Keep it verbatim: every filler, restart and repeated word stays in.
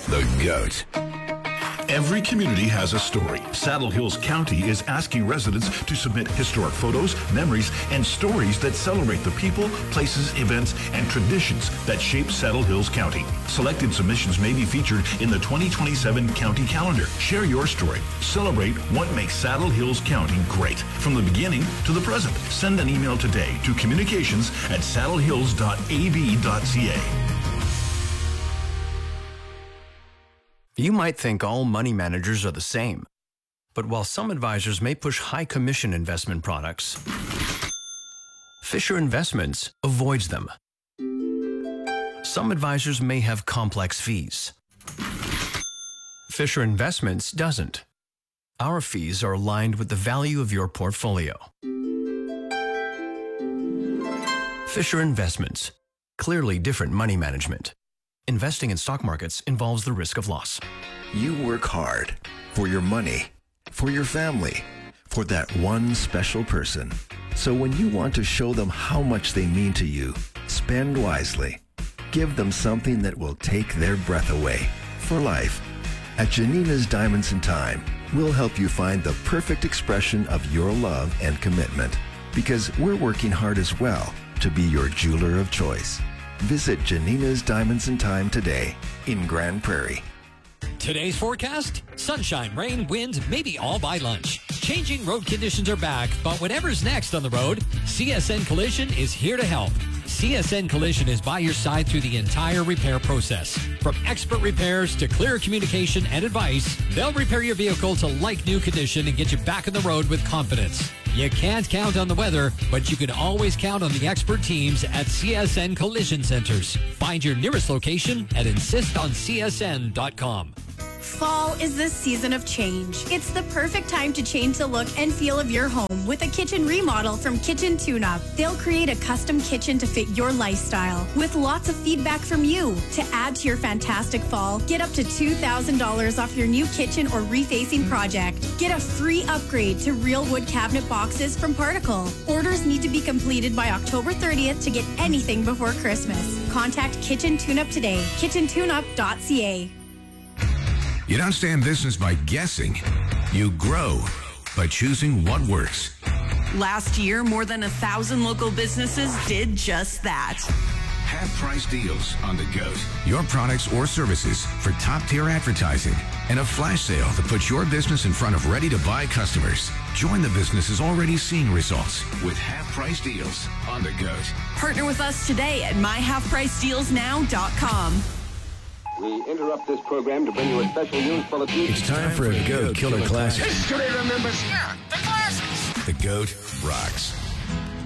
The GOAT. Every community has a story. Saddle Hills County is asking residents to submit historic photos, memories, and stories that celebrate the people, places, events, and traditions that shape Saddle Hills County. Selected submissions may be featured in the twenty twenty-seven county calendar. Share your story. Celebrate what makes Saddle Hills County great, from the beginning to the present. Send an email today to communications at saddle hills dot a b dot c a. You might think all money managers are the same, but while some advisors may push high commission investment products, Fisher Investments avoids them. Some advisors may have complex fees. Fisher Investments doesn't. Our fees are aligned with the value of your portfolio. Fisher Investments, clearly different money management. Investing in stock markets involves the risk of loss. You work hard for your money, for your family, for that one special person. So when you want to show them how much they mean to you, spend wisely. Give them something that will take their breath away for life. At Janina's Diamonds and Time, we'll help you find the perfect expression of your love and commitment, because we're working hard as well to be your jeweler of choice. Visit Janina's Diamonds and Time today in Grand Prairie. Today's forecast: sunshine, rain, wind, maybe all by lunch. Changing road conditions are back, but whatever's next on the road, C S N Collision is here to help. C S N Collision is by your side through the entire repair process. From expert repairs to clear communication and advice, they'll repair your vehicle to like-new condition and get you back on the road with confidence. You can't count on the weather, but you can always count on the expert teams at C S N Collision Centers. Find your nearest location at insist on c s n dot com. Fall is the season of change. It's the perfect time to change the look and feel of your home with a kitchen remodel from Kitchen Tune-Up. They'll create a custom kitchen to fit your lifestyle with lots of feedback from you. To add to your fantastic fall, get up to two thousand dollars off your new kitchen or refacing project. Get a free upgrade to real wood cabinet boxes from Particle. Orders need to be completed by October thirtieth to get anything before Christmas. Contact Kitchen Tune-Up today. kitchen tune up dot c a. You don't stay in business by guessing. You grow by choosing what works. Last year, more than a thousand local businesses did just that. Half-price deals on the GOAT. Your products or services for top-tier advertising. And a flash sale that puts your business in front of ready-to-buy customers. Join the businesses already seeing results with half-price deals on the GOAT. Partner with us today at my half price deals now dot com. We interrupt this program to bring you a special news bulletin. It's time for a GOAT Killer Classic. History remembers. Yeah, the classics. The GOAT rocks.